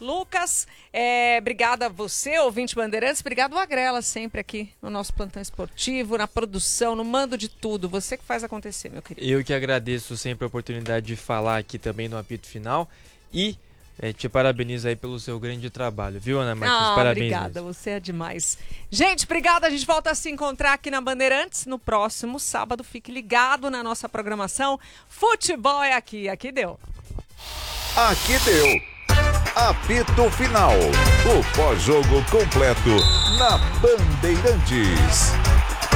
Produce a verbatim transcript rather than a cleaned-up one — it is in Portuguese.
Lucas, é, obrigada a você, ouvinte Bandeirantes, obrigado a Agrela sempre aqui no nosso plantão esportivo, na produção, no mando de tudo, você que faz acontecer, meu querido. Eu que agradeço sempre a oportunidade de falar aqui também no apito final e é, te parabenizo aí pelo seu grande trabalho, viu, Ana Martins? Ah, Parabéns. Obrigada, mesmo. você é demais. Gente, obrigada, a gente volta a se encontrar aqui na Bandeirantes no próximo sábado, fique ligado na nossa programação, futebol é aqui, aqui deu. Aqui deu. Apito Final. O pós-jogo completo na Bandeirantes.